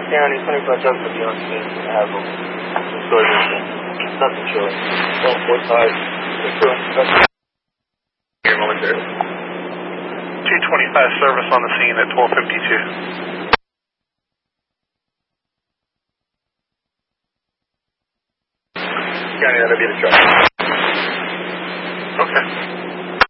County, 25 trucks will be on scene. I have them. Stored everything. Nothing showing. Don't work hard. Just doing stuff. Here momentarily. 225 service on the scene at 1252. County, that'll be the truck.